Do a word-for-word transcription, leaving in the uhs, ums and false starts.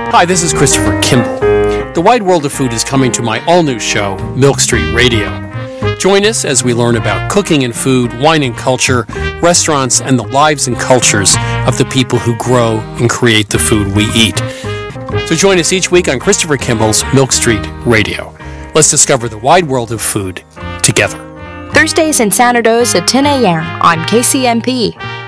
Hi, this is Christopher Kimball. The Wide World of Food is coming to my all-new show, Milk Street Radio. Join us as we learn about cooking and food, wine and culture, restaurants, and the lives and cultures of the people who grow and create the food we eat. So join us each week on Christopher Kimball's Milk Street Radio. Let's discover the wide world of food together. Thursdays and Saturdays at ten a.m. on K C M P.